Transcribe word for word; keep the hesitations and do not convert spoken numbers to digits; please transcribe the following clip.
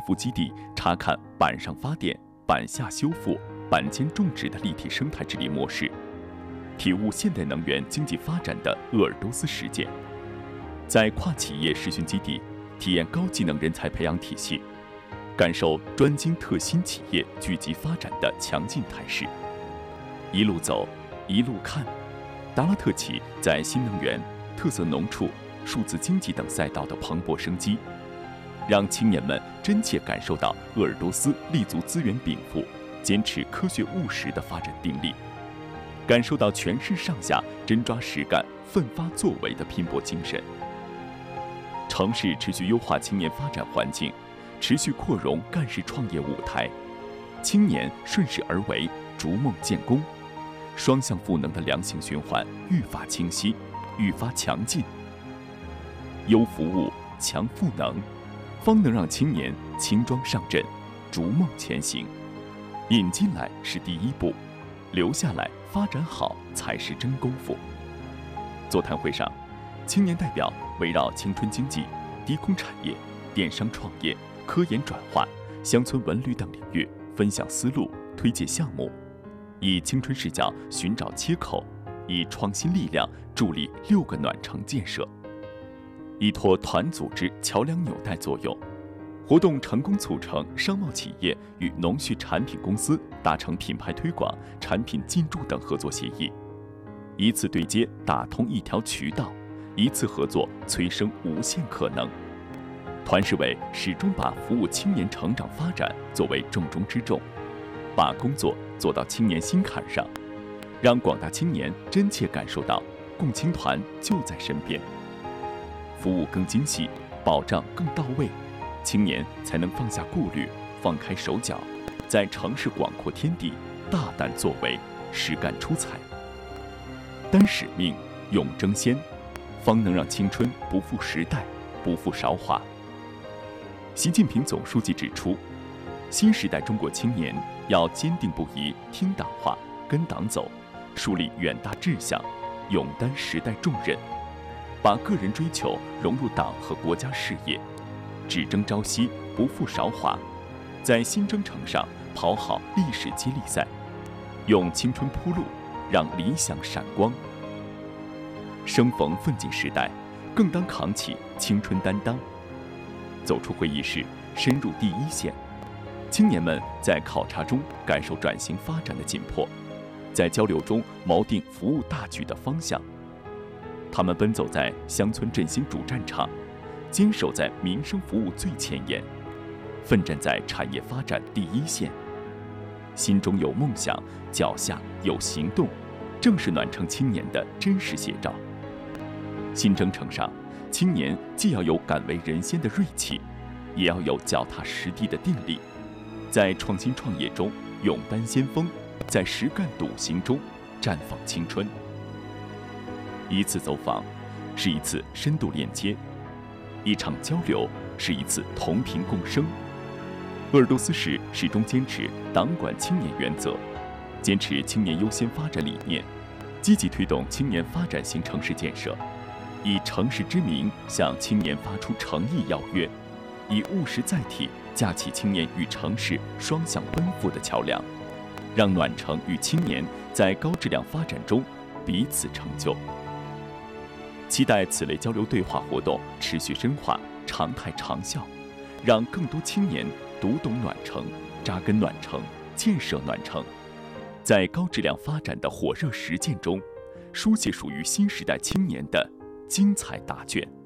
复基地查看板上发电、板下修复、板间种植的立体生态治理模式，体悟现代能源经济发展的鄂尔多斯实践，在跨企业实训基地体验高技能人才培养体系，感受专精特新企业聚集发展的强劲态势。一路走，一路看，达拉特企在新能源、特色农畜、数字经济等赛道的蓬勃生机，让青年们真切感受到鄂尔多斯立足资源禀赋、坚持科学务实的发展定力，感受到全市上下真抓实干、奋发作为的拼搏精神。城市持续优化青年发展环境，持续扩容干事创业舞台，青年顺势而为，逐梦建功，双向赋能的良性循环愈发清晰，愈发强劲。优服务、强赋能，方能让青年轻装上阵，逐梦前行。引进来是第一步，留下来发展好才是真功夫。座谈会上，青年代表围绕青春经济、低空产业、电商创业、科研转化、乡村文旅等领域分享思路、推介项目，以青春视角寻找切口，以创新力量助力六个暖城建设，依托团组织桥梁纽带作用，活动成功促成商贸企业与农畜产品公司达成品牌推广、产品进驻等合作协议，一次对接打通一条渠道，一次合作催生无限可能。团市委始终把服务青年成长发展作为重中之重，把工作做到青年心坎上，让广大青年真切感受到共青团就在身边。服务更精细，保障更到位，青年才能放下顾虑，放开手脚，在城市广阔天地大胆作为，实干出彩。担使命，勇争先，方能让青春不负时代，不负韶华。习近平总书记指出，新时代中国青年要坚定不移听党话、跟党走，树立远大志向，勇担时代重任，把个人追求融入党和国家事业，只争朝夕，不负韶华，在新征程上跑好历史接力赛，用青春铺路，让理想闪光。生逢奋进时代，更当扛起青春担当。走出会议室，深入第一线，青年们在考察中感受转型发展的紧迫，在交流中锚定服务大局的方向。他们奔走在乡村振兴主战场，坚守在民生服务最前沿，奋战在产业发展第一线。心中有梦想，脚下有行动，正是暖城青年的真实写照。新征程上，青年既要有敢为人先的锐气，也要有脚踏实地的定力，在创新创业中勇担先锋，在实干笃行中绽放青春。一次走访是一次深度链接，一场交流是一次同频共生。鄂尔多斯市始终坚持党管青年原则，坚持青年优先发展理念，积极推动青年发展型城市建设，以城市之名向青年发出诚意邀约，以务实载体架起青年与城市双向奔赴的桥梁，让暖城与青年在高质量发展中彼此成就。期待此类交流对话活动持续深化，常态长效，让更多青年读懂暖城，扎根暖城，建设暖城，在高质量发展的火热实践中，书写属于新时代青年的精彩答卷。